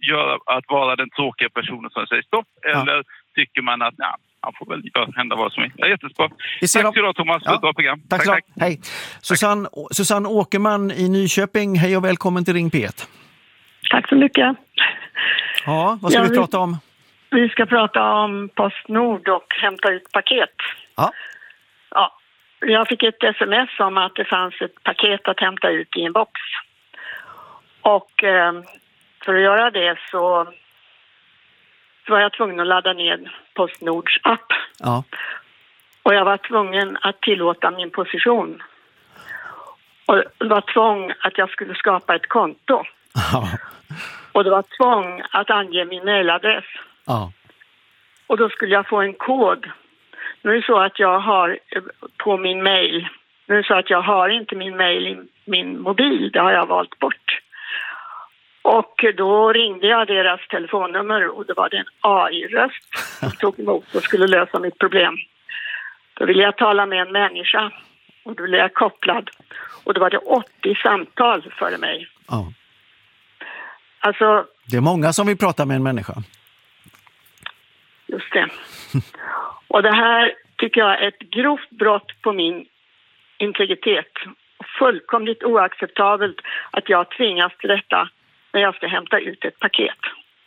att vara den tråkiga personen som säger stopp? Eller tycker man att han får väl hända vad som är? Det är jättebra. Tack ska du ha, Thomas, för ett bra program. Tack. Hej. Susanne Åkerman i Nyköping, hej och välkommen till Ring P1. Tack så mycket. Ja, vad ska vi prata om? Vi ska prata om Postnord och hämta ut paket. Ja. Jag fick ett sms om att det fanns ett paket att hämta ut i en box. Och för att göra det så var jag tvungen att ladda ner Postnords app. Ja. Och jag var tvungen att tillåta min position. Och det var tvång att jag skulle skapa ett konto. Ja. Och det var tvång att ange min mailadress. Ja. Och då skulle jag få en kod. Nu är det så att jag har på min mail. Nu är det så att jag har inte min mail i min mobil. Det har jag valt bort. Och då ringde jag deras telefonnummer och det var en AI-röst som tog emot och skulle lösa mitt problem. Då ville jag tala med en människa och då blev jag kopplad. Och då var det 80 samtal före mig. Ja. Alltså, det är många som vill prata med en människa. Just det. Och det här tycker jag är ett grovt brott på min integritet. Fullkomligt oacceptabelt att jag tvingas till detta när jag ska hämta ut ett paket.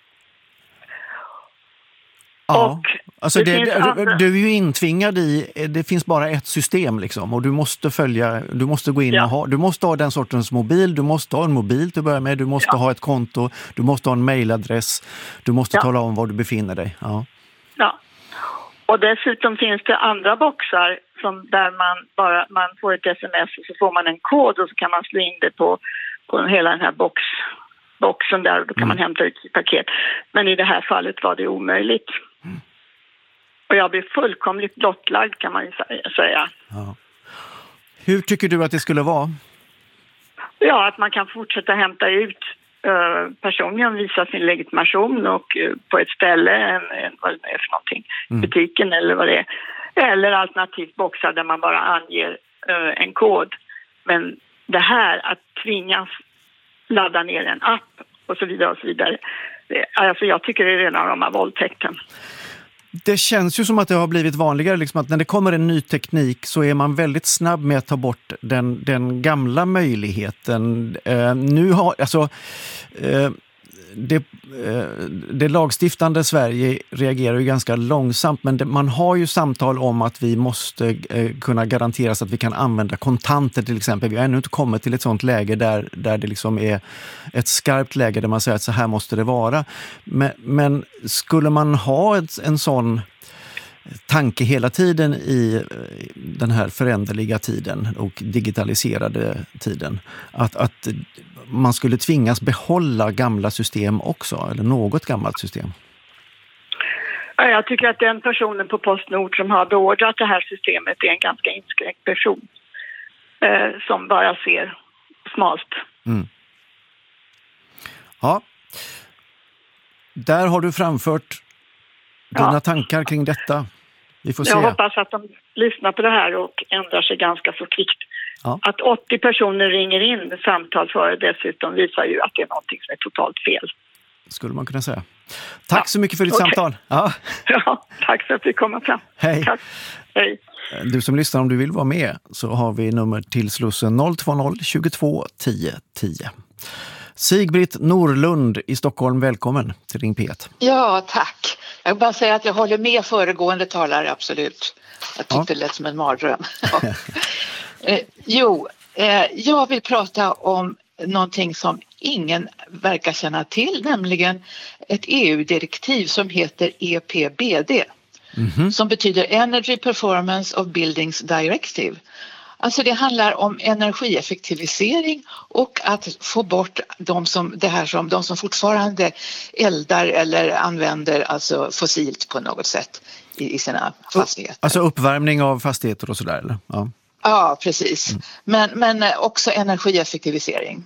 Ja, och alltså du är ju intvingad i, det finns bara ett system liksom och du måste gå in och du måste ha den sortens mobil, du måste ha en mobil till att börja med, du måste ha ett konto, du måste ha en mailadress, du måste tala om var du befinner dig. Ja. Och dessutom finns det andra boxar där man får ett sms och så får man en kod och så kan man slå in det på hela den här boxen där och då kan man hämta ut sitt paket. Men i det här fallet var det omöjligt. Och jag blev fullkomligt blottlagd kan man ju säga. Ja. Hur tycker du att det skulle vara? Ja, att man kan fortsätta hämta ut personligen, visa sin legitimation och på ett ställe, vad det är för någonting, butiken eller vad det är. Eller alternativt boxar där man bara anger en kod. Men det här att tvingas ladda ner en app och så vidare och så vidare. Alltså jag tycker det är rena rama våldtäkten. Det känns ju som att det har blivit vanligare liksom, att när det kommer en ny teknik så är man väldigt snabb med att ta bort den gamla möjligheten. Det lagstiftande Sverige reagerar ju ganska långsamt, men man har ju samtal om att vi måste kunna garantera så att vi kan använda kontanter till exempel. Vi har ännu inte kommit till ett sånt läge där det liksom är ett skarpt läge där man säger att så här måste det vara. Men skulle man ha en sån tanke hela tiden i den här föränderliga tiden och digitaliserade tiden att man skulle tvingas behålla gamla system också, eller något gammalt system? Jag tycker att den personen på Postnord som har beordrat det här systemet är en ganska inskränkt person som bara ser smalt. Ja, där har du framfört dina tankar kring detta. Vi får se. Jag hoppas att de lyssnar på det här och ändrar sig ganska så kvickt. Ja. Att 80 personer ringer in samtal före dessutom visar ju att det är någonting som är totalt fel. Skulle man kunna säga. Tack så mycket för ditt samtal. Ja, tack för att vi kom fram. Hej. Tack. Hej. Du som lyssnar, om du vill vara med så har vi nummer till Slussen 020 22 10 10. Sigbritt Norlund i Stockholm, välkommen till Ring P1. Ja, tack. Jag vill bara säga att jag håller med föregående talare, absolut. Jag tyckte det lät som en mardröm. Jag vill prata om någonting som ingen verkar känna till, nämligen ett EU-direktiv som heter EPBD. Som betyder Energy Performance of Buildings Directive. Alltså det handlar om energieffektivisering och att få bort de som fortfarande eldar eller använder alltså fossilt på något sätt i sina fastigheter. Alltså uppvärmning av fastigheter och sådär eller? Ja, precis. Men också energieffektivisering.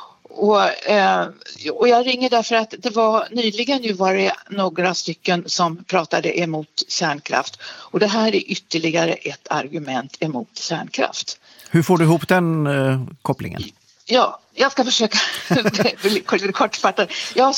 Och jag ringer därför att det var nyligen var det några stycken som pratade emot kärnkraft. Och det här är ytterligare ett argument emot kärnkraft. Hur får du ihop den kopplingen? Ja, jag ska försöka bli kortfattad. Jag har